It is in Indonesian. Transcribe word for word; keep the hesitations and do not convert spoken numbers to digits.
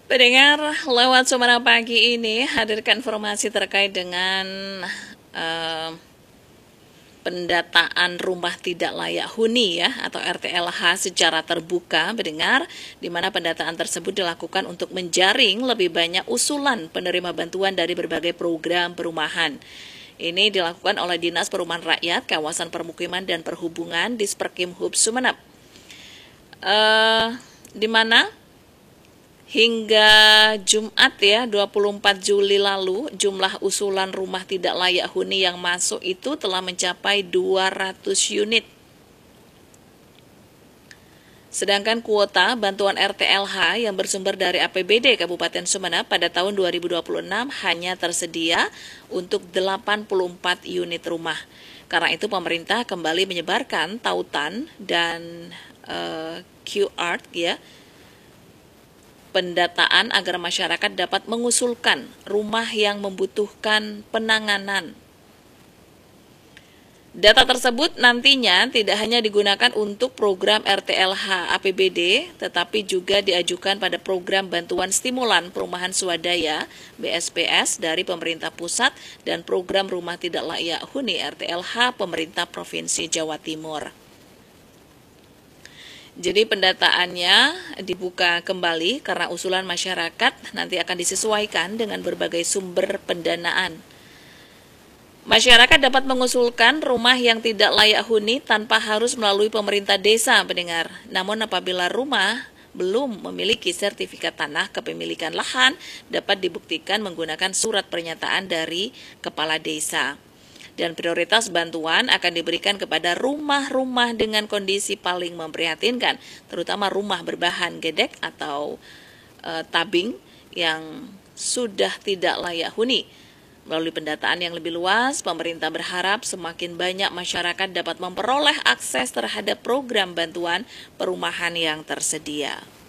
Pendengar, lewat Suara Pagi ini hadirkan informasi terkait dengan uh, pendataan rumah tidak layak huni ya atau R T L H secara terbuka, pendengar, di mana pendataan tersebut dilakukan untuk menjaring lebih banyak usulan penerima bantuan dari berbagai program perumahan. Ini dilakukan oleh Dinas Perumahan Rakyat, Kawasan Permukiman dan Perhubungan Disperkim Hub Sumeneb. Uh, di mana hingga Jumat ya dua puluh empat Juli lalu jumlah usulan rumah tidak layak huni yang masuk itu telah mencapai dua ratus unit. Sedangkan kuota bantuan R T L H yang bersumber dari A P B D Kabupaten Sumeneb pada tahun dua ribu dua puluh enam hanya tersedia untuk delapan puluh empat unit rumah. Karena itu pemerintah kembali menyebarkan tautan dan uh, Q R ya pendataan agar masyarakat dapat mengusulkan rumah yang membutuhkan penanganan. Data tersebut nantinya tidak hanya digunakan untuk program R T L H A P B D, tetapi juga diajukan pada program bantuan stimulan perumahan swadaya B S P S dari pemerintah pusat dan program rumah tidak layak huni R T L H pemerintah Provinsi Jawa Timur. Jadi pendataannya dibuka kembali karena usulan masyarakat nanti akan disesuaikan dengan berbagai sumber pendanaan. Masyarakat dapat mengusulkan rumah yang tidak layak huni tanpa harus melalui pemerintah desa, pendengar. Namun apabila rumah belum memiliki sertifikat tanah kepemilikan lahan, dapat dibuktikan menggunakan surat pernyataan dari kepala desa. Dan prioritas bantuan akan diberikan kepada rumah-rumah dengan kondisi paling memprihatinkan, terutama rumah berbahan gedek atau e, tabing yang sudah tidak layak huni. Melalui pendataan yang lebih luas, pemerintah berharap semakin banyak masyarakat dapat memperoleh akses terhadap program bantuan perumahan yang tersedia.